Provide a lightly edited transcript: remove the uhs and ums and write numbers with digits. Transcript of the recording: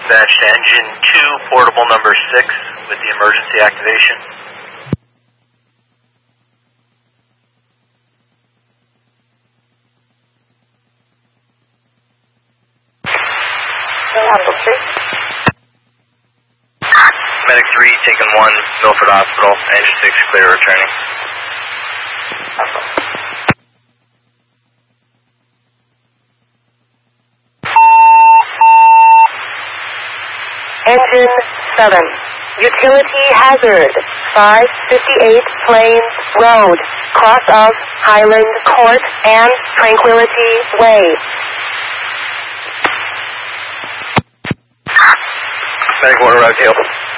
dispatch to engine 2, portable number 6 with the emergency activation. Apple Street. Medic 3, taken 1, Milford Hospital, engine 6 clear returning. Engine 7. Utility hazard. 558 Plains Road. Cross of Highland Court and Tranquility Way. Medic 1, arrived, Hill.